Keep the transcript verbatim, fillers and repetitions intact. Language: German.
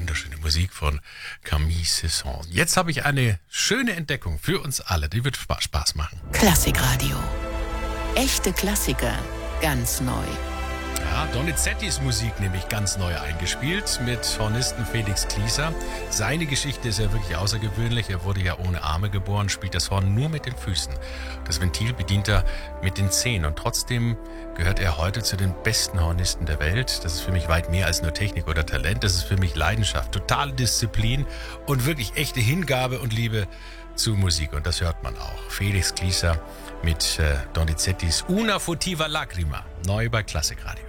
wunderschöne Musik von Camille Saint-Saëns. Jetzt habe ich eine schöne Entdeckung für uns alle. Die wird Spaß, Spaß machen. Klassikradio. Echte Klassiker. Ganz neu. Ja, Donizettis Musik nämlich ganz neu eingespielt mit Hornisten Felix Klieser. Seine Geschichte ist ja wirklich außergewöhnlich. Er wurde ja ohne Arme geboren, spielt das Horn nur mit den Füßen. Das Ventil bedient er mit den Zehen und trotzdem gehört er heute zu den besten Hornisten der Welt. Das ist für mich weit mehr als nur Technik oder Talent. Das ist für mich Leidenschaft, totale Disziplin und wirklich echte Hingabe und Liebe zu Musik. Und das hört man auch. Felix Klieser mit äh, Donizettis Una furtiva lacrima, neu bei Klassikradio.